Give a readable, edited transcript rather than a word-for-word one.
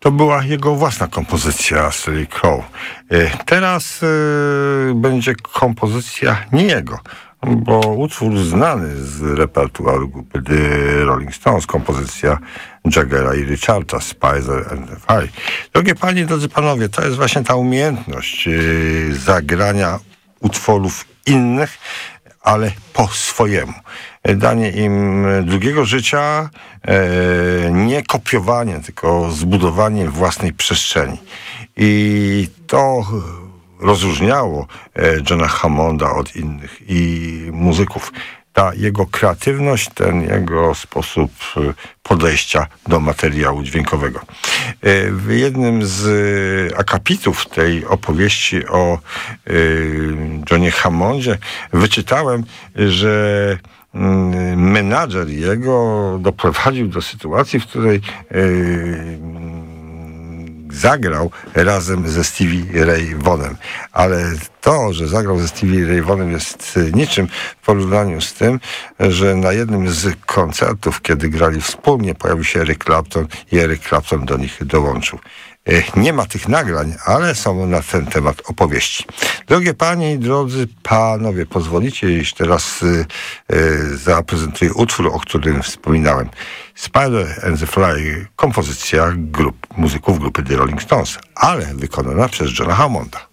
To była jego własna kompozycja, Sheryl Crow. Teraz będzie kompozycja nie jego, bo utwór znany z repertuaru grupy The Rolling Stones, kompozycja Jaggera i Richarda, Spider and the Fire. Drogie panie, drodzy panowie, to jest właśnie ta umiejętność zagrania utworów innych, ale po swojemu. Danie im drugiego życia, nie kopiowanie, tylko zbudowanie własnej przestrzeni. I to rozróżniało Johna Hammonda od innych i muzyków. Ta jego kreatywność, ten jego sposób podejścia do materiału dźwiękowego. W jednym z akapitów tej opowieści o Johnie Hammondzie wyczytałem, że menadżer jego doprowadził do sytuacji, w której zagrał razem ze Stevie Ray Vaughanem. Ale to, że zagrał ze Stevie Ray Vaughanem, jest niczym w porównaniu z tym, że na jednym z koncertów, kiedy grali wspólnie, pojawił się Eric Clapton i Eric Clapton do nich dołączył. Nie ma tych nagrań, ale są na ten temat opowieści. Drogie panie i drodzy panowie, pozwolicie, iż teraz zaprezentuję utwór, o którym wspominałem. Spider and the Fly, kompozycja muzyków grupy The Rolling Stones, ale wykonana przez Johna Hammonda.